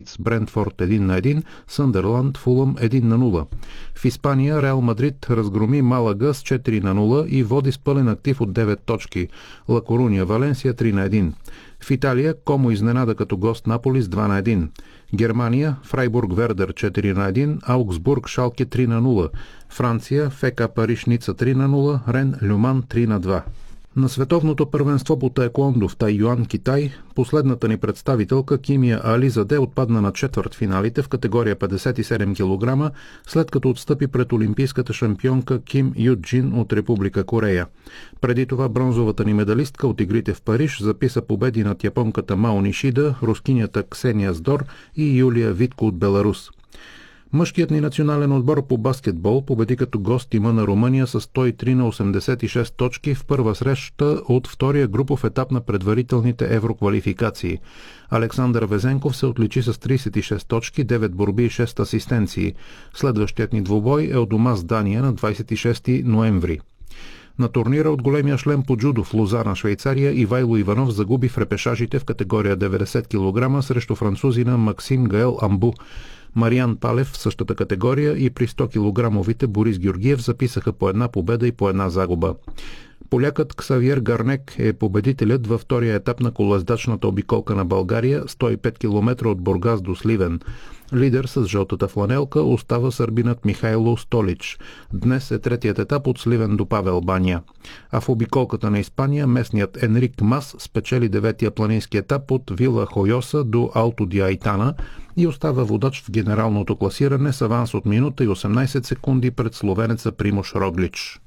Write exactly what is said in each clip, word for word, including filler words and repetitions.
Лийдс Брентфорд едно на едно, Съндърланд Фулъм едно на нула. В Испания Реал Мадрид разгроми Малага с четири на нула и води с пълен актив от девет точки. Ла Коруня Валенсия три на едно. В Италия Комо изненада като гост Наполи с два на едно. Германия Фрайбург Вердер четири на едно, Аугсбург Шалке три на нула. Франция ФК Париж Ница три на нула, Рен Люман три на два. На световното първенство по таеквондо в Тайюан, Китай, последната ни представителка Кимия Ализаде отпадна на четвъртфиналите в категория петдесет и седем килограма, след като отстъпи пред олимпийската шампионка Ким Ю Джин от Република Корея. Преди това бронзовата ни медалистка от игрите в Париж записа победи над японката Мао Нишида, рускинята Ксения Здор и Юлия Витко от Беларус. Мъжкият ни национален отбор по баскетбол победи като гост тима на Румъния с сто и три на осемдесет и шест точки в първа среща от втория групов етап на предварителните евроквалификации. Александър Везенков се отличи с тридесет и шест точки, девет борби и шест асистенции. Следващият ни двубой е у дома с Дания на двадесет и шести ноември. На турнира от големия шлем по джудо в Лозана, Швейцария, Ивайло Иванов загуби в репешажите в категория деветдесет килограма срещу французина Максим Гаел Амбу. Мариан Палев в същата категория и при сто килограмовите Борис Георгиев записаха по една победа и по една загуба. Полякът Ксавиер Гарнек е победителят във втория етап на колоездачната обиколка на България, сто и пет километра от Бургас до Сливен. Лидер с жълтата фланелка остава сърбинът Михайло Столич. Днес е третият етап от Сливен до Павел баня. А в обиколката на Испания местният Енрик Мас спечели деветия планински етап от Вила Хойоса до Алто ди Айтана и остава водач в генералното класиране с аванс от минута и осемнадесет секунди пред словенеца Примош Роглич.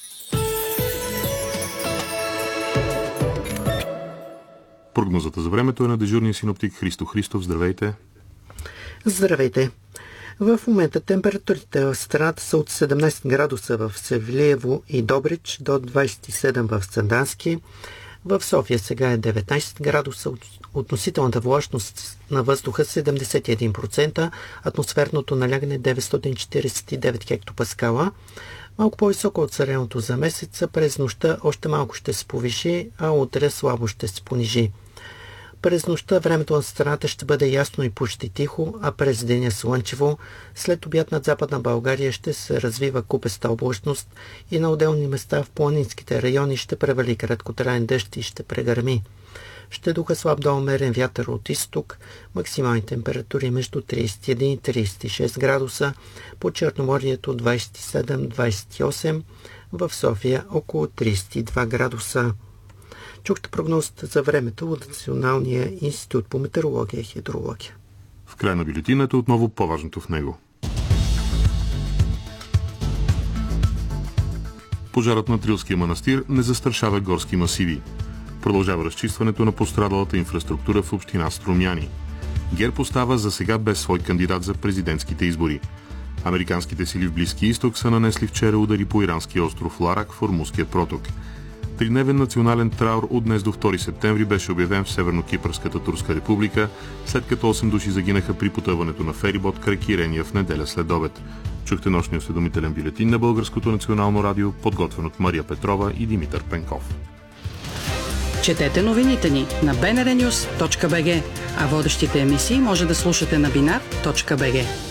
Прогнозата за времето е на дежурния синоптик Христо Христов. Здравейте! Здравейте! В момента температурите в страната са от седемнадесет градуса в Севлиево и Добрич до двадесет и седем в Сандански. В София сега е деветнадесет градуса, относителната влажност на въздуха седемдесет и един процента, атмосферното налягане деветстотин четиридесет и девет хектопаскала. Малко по-високо от средното за месеца, през нощта още малко ще се повиши, а утре слабо ще се понижи. През нощта времето на страната ще бъде ясно и почти тихо, а през деня слънчево. След обяд над Западна България ще се развива купеста облачност и на отделни места в планинските райони ще превали краткотраен дъжд и ще прегърми. Ще духа слаб до умерен вятър от изток, максимални температури между тридесет и един и тридесет и шест градуса, по Черноморието двадесет и седем до двадесет и осем, в София около тридесет и два градуса. Чухте прогнозата за времето от Националния институт по метеорология и хидрология. В край на бюлетината отново по-важното в него. Пожарът на Трилския манастир не застрашава горски масиви. Продължава разчистването на пострадалата инфраструктура в община Струмяни. ГЕРБ остава за сега без свой кандидат за президентските избори. Американските сили в Близки изток са нанесли вчера удари по иранския остров Ларак в Ормузския проток. Тридневен национален траур от днес до втори септември беше обявен в Северно-Кипърската турска република, след като осем души загинаха при потъването на ферибот край Кирения в неделя след обед. Чухте нощния осведомителен бюлетин на Българското национално радио, подготвен от Мария Петрова и Димитър Пенков. Четете новините ни на би ен ар нюс точка би джи, а водещите емисии може да слушате на бинар точка би джи.